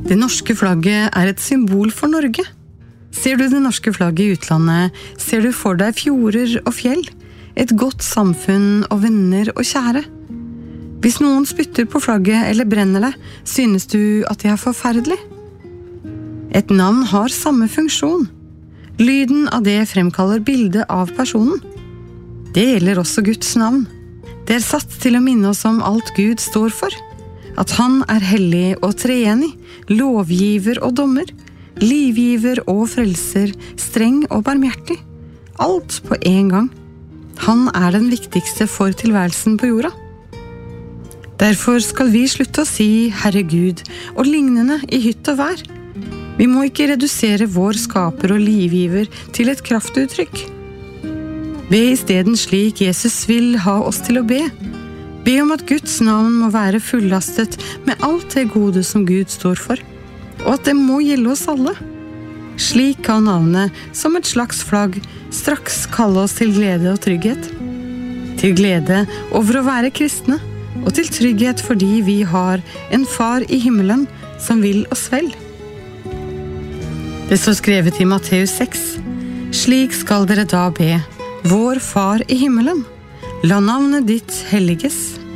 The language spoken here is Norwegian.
Det norske flagget et symbol for Norge. Ser du det norske flagget I utlandet, ser du for deg fjorder og fjell, et godt samfunn og venner og kjære. Hvis noen spytter på flagget eller brenner det, synes du at det forferdelig. Et navn har samme funksjon. Lyden av det fremkaller bildet av personen. Det gjelder også Guds navn. Det satt til å minne oss om alt Gud står for. At han hellig og treenig, lovgiver og dommer, livgiver og frelser, streng og barmhjertig. Alt på en gang. Han den viktigste for tilværelsen på jorda. Derfor skal vi slutte å si Herre Gud og lignende I hytt og vær. Vi må ikke redusere vår skaper og livgiver til et kraftuttrykk. Be I stedet slik Jesus vil ha oss til å be. Be om at Guds navn må være fullastet med alt det gode som Gud står for, og at det må gjelde oss alle. Slik kan navnet, som et slags flagg, straks kalle oss til glede og trygghet. Til glede over å være kristne, og til trygghet fordi vi har en far I himmelen som vil oss vel. Det står skrevet I Matteus 6. Slik skal dere da be, vår far I himmelen. La navnet ditt helliges.